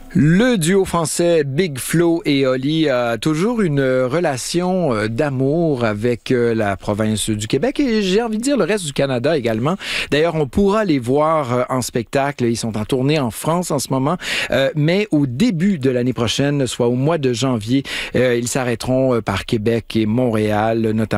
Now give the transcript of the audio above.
Le duo français Big Flo et Oli a toujours une relation d'amour avec la province du Québec et j'ai envie de dire le reste du Canada également. D'ailleurs, on pourra les voir en spectacle. Ils sont en tournée en France en ce moment, mais au début de l'année prochaine, soit au mois de janvier, ils s'arrêteront par Québec et Montréal, notamment.